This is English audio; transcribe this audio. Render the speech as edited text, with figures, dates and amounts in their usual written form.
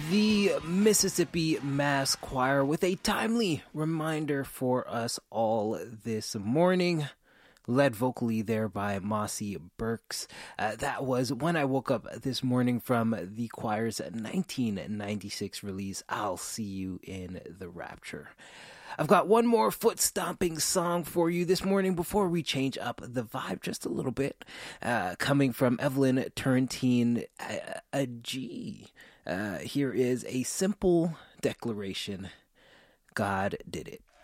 The Mississippi Mass Choir with a timely reminder for us all this morning, led vocally there by Mossy Burks. That was When I Woke Up This Morning from the choir's 1996 release, I'll See You in the Rapture. I've got one more foot-stomping song for you this morning before we change up the vibe just a little bit, coming from Evelyn Turrentine, a G. Here is A Simple Declaration. God did it.